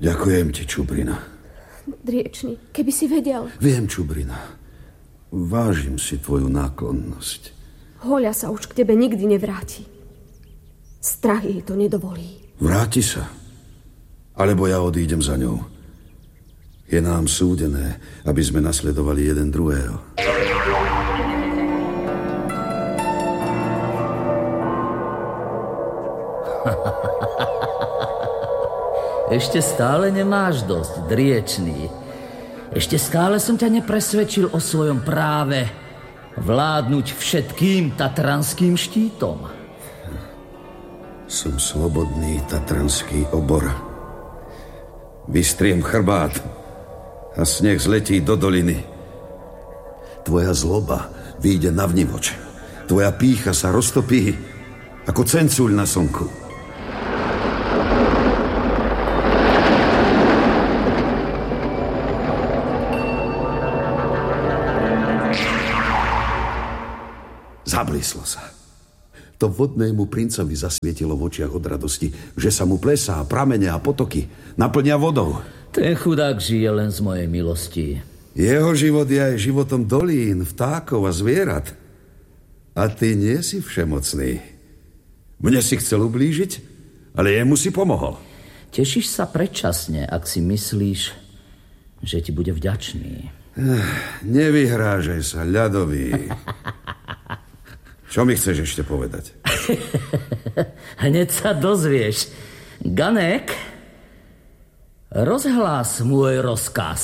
Ďakujem ti, Čubrina. Driečný, keby si vedel. Viem, Čubrina. Vážim si tvoju náklonnosť. Hoľa sa už k tebe nikdy nevráti. Strach jej to nedovolí. Vráti sa. Alebo ja odídem za ňou. Je nám súdené, aby sme nasledovali jeden druhého. Ešte stále nemáš dosť, Driečný. Ešte stále som ťa nepresvedčil o svojom práve vládnuť všetkým tatranským štítom. Som slobodný tatranský obor. Vystriem chrbát a sneh zletí do doliny. Tvoja zloba vyjde navnivoč. Tvoja pýcha sa roztopí ako cencuľ na slnku. Zablíslo sa. To vodnému princovi zasvietilo v očiach od radosti, že sa mu plesá, pramene a potoky naplnia vodou. Ten chudák žije len z mojej milosti. Jeho život je aj životom dolín, vtákov a zvierat. A ty nie si všemocný. Mne si chcel ublížiť, ale jemu si pomohol. Tešíš sa predčasne, ak si myslíš, že ti bude vďačný. Nevyhrážaj sa, ľadový. Čo mi chceš ešte povedať? Hneď sa dozvieš. Ganek, rozhlás môj rozkaz.